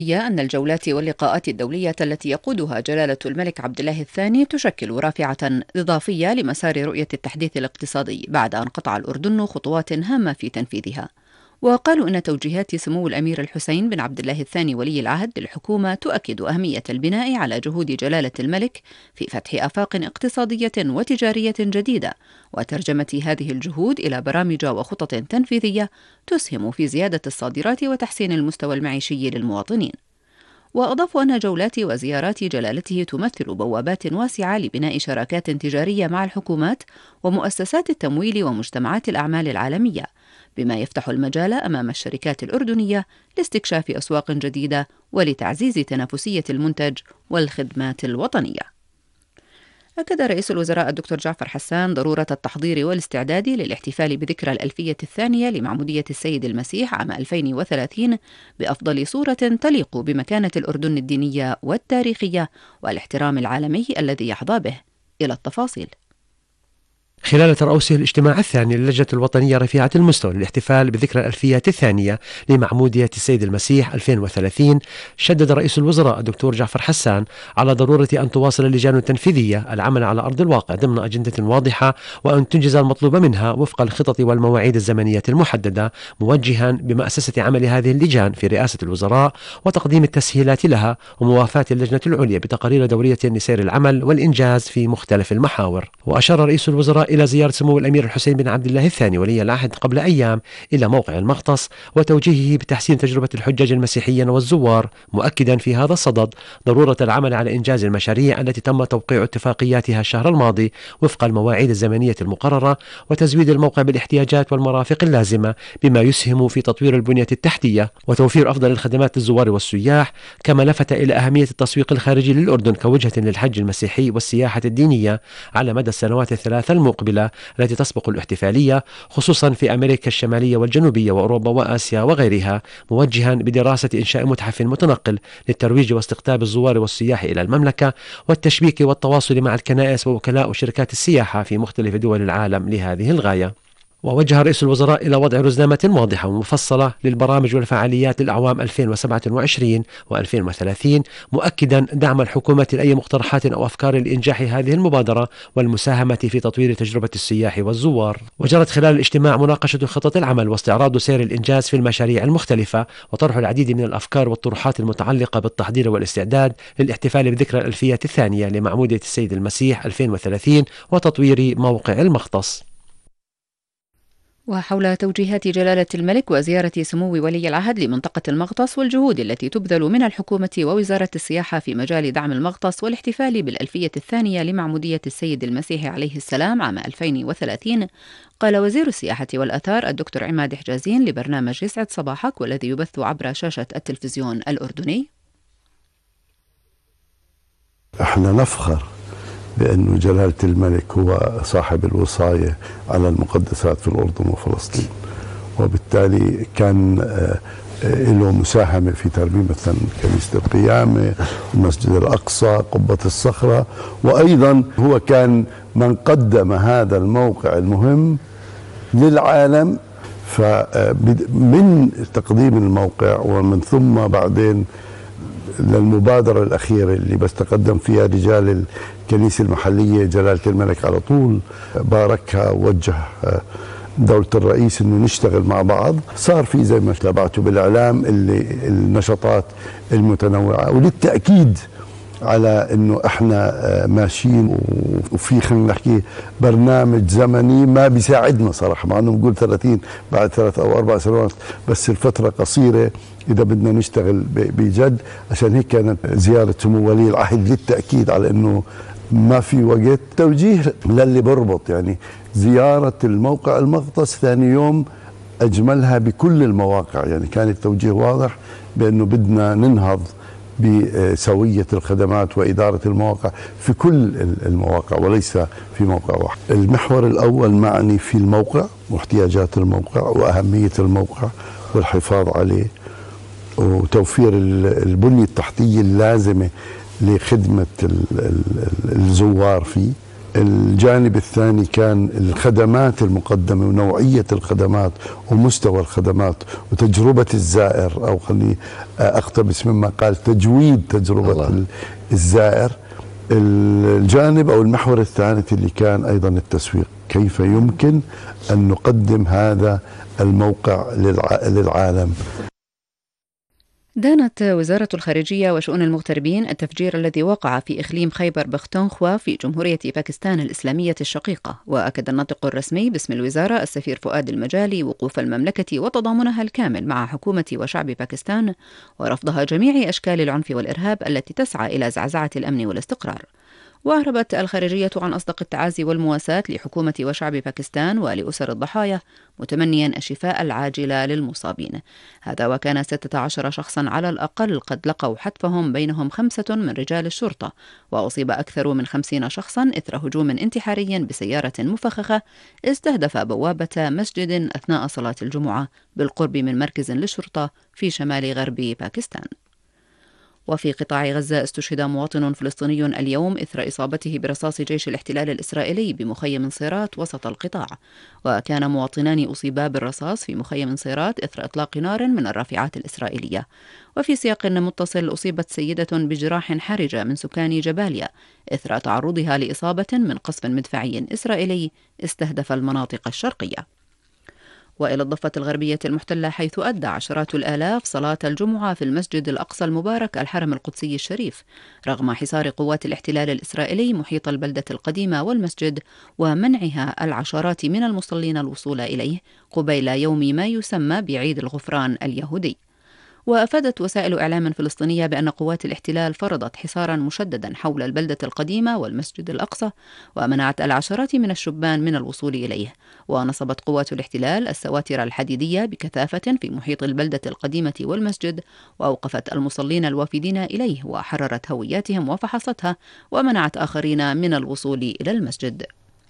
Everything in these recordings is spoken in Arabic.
أن الجولات واللقاءات الدولية التي يقودها جلالة الملك عبد الله الثاني تشكل رافعة إضافية لمسار رؤية التحديث الاقتصادي بعد أن قطع الأردن خطوات هامة في تنفيذها. وقالوا إن توجيهات سمو الأمير الحسين بن عبد الله الثاني ولي العهد للحكومة تؤكد أهمية البناء على جهود جلالة الملك في فتح آفاق اقتصادية وتجارية جديدة، وترجمة هذه الجهود إلى برامج وخطط تنفيذية تسهم في زيادة الصادرات وتحسين المستوى المعيشي للمواطنين. وأضافوا أن جولات وزيارات جلالته تمثل بوابات واسعة لبناء شراكات تجارية مع الحكومات ومؤسسات التمويل ومجتمعات الأعمال العالمية، بما يفتح المجال أمام الشركات الأردنية لاستكشاف أسواق جديدة ولتعزيز تنافسية المنتج والخدمات الوطنية. أكد رئيس الوزراء الدكتور جعفر حسان ضرورة التحضير والاستعداد للاحتفال بذكرى الألفية الثانية لمعمودية السيد المسيح عام 2030 بأفضل صورة تليق بمكانة الأردن الدينية والتاريخية والاحترام العالمي الذي يحظى به. إلى التفاصيل. خلال ترأسه الاجتماع الثاني للجنة الوطنية رفيعة المستوى للاحتفال بذكرى الألفية الثانية لمعمودية السيد المسيح 2030، شدد رئيس الوزراء الدكتور جعفر حسان على ضرورة أن تواصل اللجان التنفيذية العمل على أرض الواقع ضمن أجندة واضحة وأن تنجز المطلوب منها وفق الخطط والمواعيد الزمنية المحددة، موجها بمأسسة عمل هذه اللجان في رئاسة الوزراء وتقديم التسهيلات لها وموافاة اللجنة العليا بتقارير دورية لسير العمل والإنجاز في مختلف المحاور. وأشار رئيس الوزراء إلى زيارة سمو الأمير الحسين بن عبد الله الثاني ولي العهد قبل أيام إلى موقع المغطس وتوجيهه بتحسين تجربة الحجاج المسيحيين والزوار، مؤكدا في هذا الصدد ضرورة العمل على إنجاز المشاريع التي تم توقيع اتفاقياتها الشهر الماضي وفق المواعيد الزمنية المقررة، وتزويد الموقع بالاحتياجات والمرافق اللازمة بما يسهم في تطوير البنية التحتية وتوفير أفضل الخدمات للزوار والسياح. كما لفت إلى أهمية التسويق الخارجي للأردن كوجهة للحج المسيحي والسياحة الدينية على مدى السنوات الثلاث المقبلة التي تسبق الاحتفالية، خصوصا في أمريكا الشمالية والجنوبية وأوروبا وآسيا وغيرها، موجها بدراسة إنشاء متحف متنقل للترويج واستقطاب الزوار والسياح إلى المملكة والتشبيك والتواصل مع الكنائس ووكلاء وشركات السياحة في مختلف دول العالم لهذه الغاية. ووجه رئيس الوزراء إلى وضع رزنامة واضحة ومفصلة للبرامج والفعاليات للأعوام 2027 و2030، مؤكدا دعم الحكومة لأي مقترحات أو أفكار لإنجاح هذه المبادرة والمساهمة في تطوير تجربة السياح والزوار. وجرت خلال الاجتماع مناقشة خطط العمل واستعراض سير الإنجاز في المشاريع المختلفة وطرح العديد من الأفكار والطروحات المتعلقة بالتحضير والاستعداد للاحتفال بذكرى الألفية الثانية لمعمودية السيد المسيح 2030 وتطوير موقع المغطس. وحول توجيهات جلالة الملك وزيارة سمو ولي العهد لمنطقة المغطس والجهود التي تبذل من الحكومة ووزارة السياحة في مجال دعم المغطس والاحتفال بالألفية الثانية لمعمودية السيد المسيح عليه السلام عام 2030، قال وزير السياحة والآثار الدكتور عماد حجازين لبرنامج يسعد صباحك والذي يبث عبر شاشة التلفزيون الأردني: احنا نفخر بأن جلالة الملك هو صاحب الوصاية على المقدسات في الأردن وفلسطين، وبالتالي كان له مساهمة في ترميم مثلا كنيسة القيامة، المسجد الأقصى، قبة الصخرة، وأيضا هو كان من قدم هذا الموقع المهم للعالم. فمن تقديم الموقع ومن ثم بعدين للمبادرة الأخيرة اللي بس تقدم فيها رجال الكنيسة المحلية جلالة الملك على طول باركها ووجه دولة الرئيس انه نشتغل مع بعض، صار في زي ما تابعتوا بالإعلام اللي النشاطات المتنوعة، وللتأكيد على انه احنا ماشيين وفي خلينا نحكي برنامج زمني ما بيساعدنا صراحه، مع انه بنقول 30 بعد 3 أو 4 سنوات، بس الفتره قصيره اذا بدنا نشتغل بجد. عشان هيك كانت زياره سمو ولي العهد للتاكيد على انه ما في وقت. توجيه للي بربط يعني زياره الموقع المغطس ثاني يوم اجملها بكل المواقع، يعني كان التوجيه واضح بانه بدنا ننهض بسوية الخدمات وإدارة المواقع في كل المواقع وليس في موقع واحد. المحور الأول معني في الموقع واحتياجات الموقع وأهمية الموقع والحفاظ عليه وتوفير البنية التحتية اللازمة لخدمة الزوار فيه، الجانب الثاني كان الخدمات المقدمة ونوعية الخدمات ومستوى الخدمات وتجربة الزائر، أو خليني أقتبس مما قال تجويد تجربة الله. الزائر. الجانب أو المحور الثالث اللي كان أيضا التسويق، كيف يمكن أن نقدم هذا الموقع للعالم. دانت وزارة الخارجية وشؤون المغتربين التفجير الذي وقع في إقليم خيبر بختونخوا في جمهورية باكستان الإسلامية الشقيقة. وأكد الناطق الرسمي باسم الوزارة السفير فؤاد المجالي وقوف المملكة وتضامنها الكامل مع حكومة وشعب باكستان ورفضها جميع أشكال العنف والإرهاب التي تسعى إلى زعزعة الأمن والاستقرار. وأعربت الخارجية عن أصدق التعازي والمواساة لحكومة وشعب باكستان ولأسر الضحايا، متمنيا الشفاء العاجل للمصابين. هذا وكان 16 شخصا على الأقل قد لقوا حتفهم، بينهم 5 من رجال الشرطة، وأصيب أكثر من 50 شخصا إثر هجوم انتحاري بسيارة مفخخة استهدف بوابة مسجد أثناء صلاة الجمعة بالقرب من مركز للشرطة في شمال غرب باكستان. وفي قطاع غزة استشهد مواطن فلسطيني اليوم إثر إصابته برصاص جيش الاحتلال الإسرائيلي بمخيم صيرات وسط القطاع. وكان مواطنان أصيبا بالرصاص في مخيم صيرات إثر إطلاق نار من الرافعات الإسرائيلية. وفي سياق متصل أصيبت سيدة بجراح حرجة من سكان جباليا إثر تعرضها لإصابة من قصف مدفعي إسرائيلي استهدف المناطق الشرقية. وإلى الضفة الغربية المحتلة، حيث أدى عشرات الآلاف صلاة الجمعة في المسجد الأقصى المبارك الحرم القدسي الشريف، رغم حصار قوات الاحتلال الإسرائيلي محيط البلدة القديمة والمسجد ومنعها العشرات من المصلين الوصول إليه قبيل يوم ما يسمى بعيد الغفران اليهودي. وأفادت وسائل إعلام فلسطينية بأن قوات الاحتلال فرضت حصارا مشددا حول البلدة القديمة والمسجد الأقصى، ومنعت العشرات من الشبان من الوصول إليه. ونصبت قوات الاحتلال السواتر الحديدية بكثافة في محيط البلدة القديمة والمسجد، وأوقفت المصلين الوافدين إليه وحررت هوياتهم وفحصتها، ومنعت آخرين من الوصول إلى المسجد.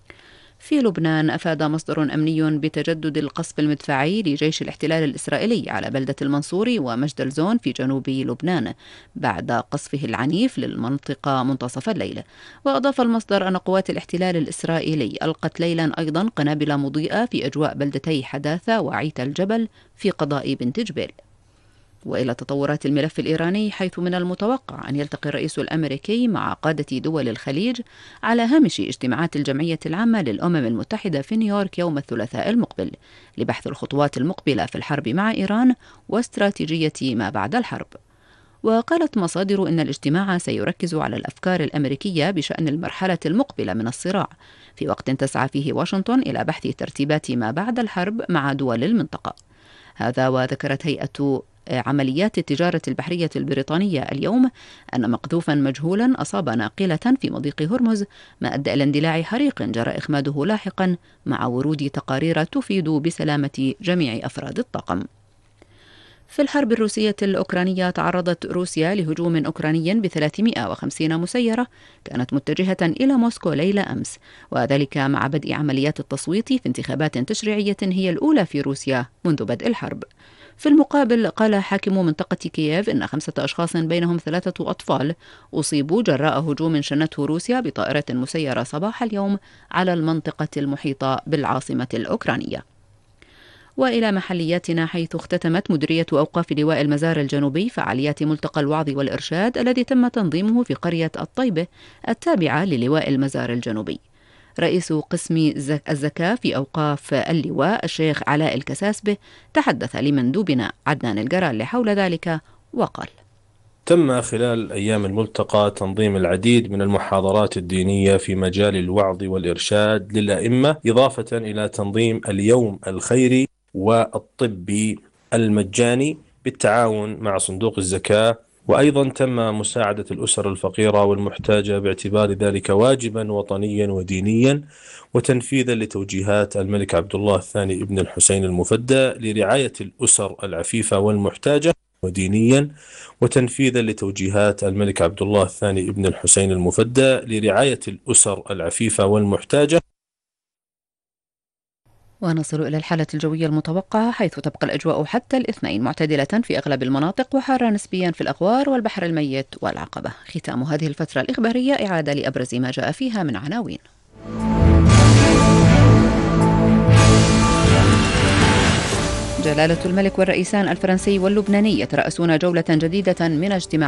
في لبنان، أفاد مصدر أمني بتجدد القصف المدفعي لجيش الاحتلال الإسرائيلي على بلدة المنصوري ومجدل زون في جنوب لبنان بعد قصفه العنيف للمنطقة منتصف الليل. وأضاف المصدر أن قوات الاحتلال الإسرائيلي ألقت ليلا أيضا قنابل مضيئة في أجواء بلدتي حداثة وعيت الجبل في قضاء بنت جبيل. وإلى تطورات الملف الإيراني، حيث من المتوقع أن يلتقي الرئيس الأمريكي مع قادة دول الخليج على هامش اجتماعات الجمعية العامة للأمم المتحدة في نيويورك يوم الثلاثاء المقبل لبحث الخطوات المقبلة في الحرب مع إيران واستراتيجية ما بعد الحرب. وقالت مصادر إن الاجتماع سيركز على الأفكار الأمريكية بشأن المرحلة المقبلة من الصراع، في وقت تسعى فيه واشنطن إلى بحث ترتيبات ما بعد الحرب مع دول المنطقة. هذا وذكرت هيئة عمليات التجارة البحرية البريطانية اليوم أن مقذوفا مجهولا أصاب ناقلة في مضيق هرمز، ما أدى إلى اندلاع حريق جرى إخماده لاحقا، مع ورود تقارير تفيد بسلامة جميع أفراد الطاقم. في الحرب الروسية الأوكرانية، تعرضت روسيا لهجوم أوكراني ب350 مسيرة كانت متجهة إلى موسكو ليلة أمس، وذلك مع بدء عمليات التصويت في انتخابات تشريعية هي الأولى في روسيا منذ بدء الحرب. في المقابل، قال حاكم منطقة كييف إن 5 أشخاص بينهم 3 أطفال أصيبوا جراء هجوم شنته روسيا بطائرة مسيرة صباح اليوم على المنطقة المحيطة بالعاصمة الأوكرانية. وإلى محلياتنا، حيث اختتمت مديرية أوقاف لواء المزار الجنوبي فعاليات ملتقى الوعظ والإرشاد الذي تم تنظيمه في قرية الطيبة التابعة للواء المزار الجنوبي. رئيس قسم الزكاة في أوقاف اللواء الشيخ علاء الكساسبة تحدث لمندوبنا عدنان الجرال حول ذلك وقال: تم خلال أيام الملتقى تنظيم العديد من المحاضرات الدينية في مجال الوعظ والإرشاد للأئمة، إضافة إلى تنظيم اليوم الخيري والطبي المجاني بالتعاون مع صندوق الزكاة. وأيضا تم مساعدة الأسر الفقيرة والمحتاجة باعتبار ذلك واجبا وطنيا ودينيا، وتنفيذا لتوجيهات الملك عبد الله الثاني ابن الحسين المفدى لرعاية الأسر العفيفة والمحتاجة ودينيا، وتنفيذا لتوجيهات الملك عبد الله الثاني ابن الحسين المفدى لرعاية الأسر العفيفة والمحتاجة. ونصل إلى الحالة الجوية المتوقعة، حيث تبقى الأجواء حتى الاثنين معتدلة في أغلب المناطق وحارة نسبيا في الأغوار والبحر الميت والعقبة. ختام هذه الفترة الإخبارية إعادة لأبرز ما جاء فيها من عناوين. جلالة الملك والرئيسان الفرنسي واللبناني يترأسون جولة جديدة من اجتماعات